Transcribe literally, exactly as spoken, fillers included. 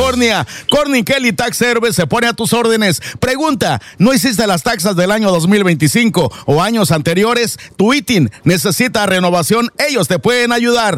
California. Corning Kelly Tax Service se pone a tus órdenes. Pregunta, ¿no hiciste las taxas del año dos mil veinticinco o años anteriores? Tu I T I N necesita renovación, ellos te pueden ayudar.